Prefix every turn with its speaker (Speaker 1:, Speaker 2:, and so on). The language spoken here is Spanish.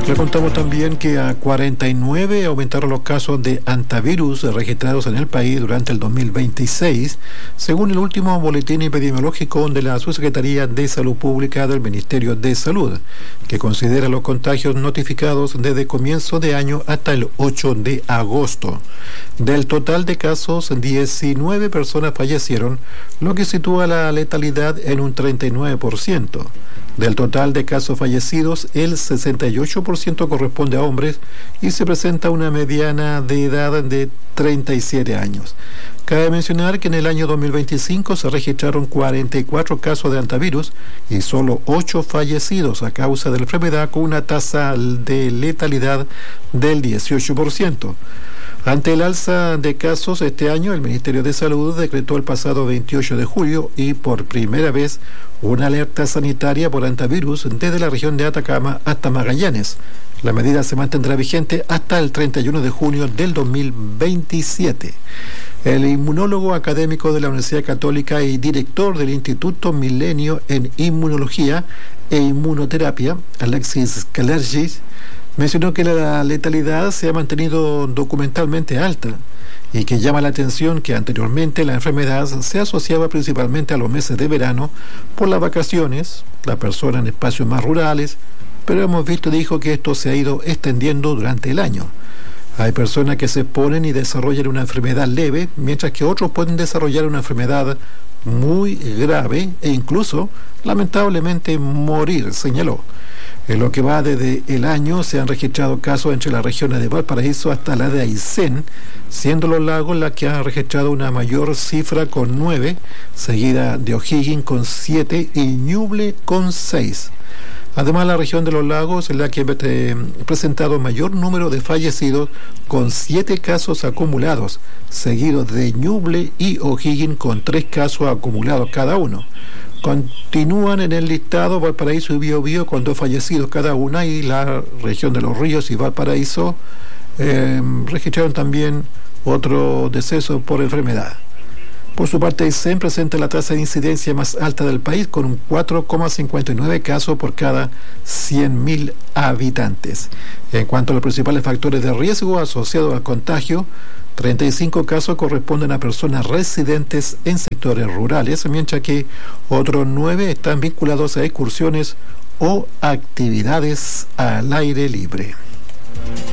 Speaker 1: Le contamos también que a 49 aumentaron los casos de hantavirus registrados en el país durante el 2026, según el último boletín epidemiológico de la Subsecretaría de Salud Pública del Ministerio de Salud, que considera los contagios notificados desde comienzo de año hasta el 8 de agosto. Del total de casos, 19 personas fallecieron, lo que sitúa la letalidad en un 39%. Del total de casos fallecidos, el 68% corresponde a hombres y se presenta una mediana de edad de 37 años. Cabe mencionar que en el año 2025 se registraron 44 casos de hantavirus y solo 8 fallecidos a causa de la enfermedad, con una tasa de letalidad del 18%. Ante el alza de casos este año, el Ministerio de Salud decretó el pasado 28 de julio y por primera vez una alerta sanitaria por hantavirus desde la región de Atacama hasta Magallanes. La medida se mantendrá vigente hasta el 31 de junio del 2027. El inmunólogo académico de la Universidad Católica y director del Instituto Milenio en Inmunología e Inmunoterapia, Alexis Kalergis, mencionó que la letalidad se ha mantenido documentalmente alta y que llama la atención que anteriormente la enfermedad se asociaba principalmente a los meses de verano por las vacaciones, la persona en espacios más rurales, pero hemos visto, dijo, que esto se ha ido extendiendo durante el año. Hay personas que se exponen y desarrollan una enfermedad leve, mientras que otros pueden desarrollar una enfermedad muy grave e incluso, lamentablemente, morir, señaló. En lo que va desde el año se han registrado casos entre las regiones de Valparaíso hasta la de Aysén, siendo Los Lagos la que ha registrado una mayor cifra con 9, seguida de O'Higgins con 7 y Ñuble con 6. Además, la región de Los Lagos es la que ha presentado mayor número de fallecidos, con 7 casos acumulados, seguidos de Ñuble y O'Higgins con 3 casos acumulados cada uno. Continúan en el listado Valparaíso y Biobío con 2 fallecidos cada una, y la región de Los Ríos y Valparaíso registraron también otro deceso por enfermedad. Por su parte, Aysén presenta la tasa de incidencia más alta del país, con un 4,59 casos por cada 100.000 habitantes. En cuanto a los principales factores de riesgo asociados al contagio, 35 casos corresponden a personas residentes en sectores rurales, mientras que otros 9 están vinculados a excursiones o actividades al aire libre.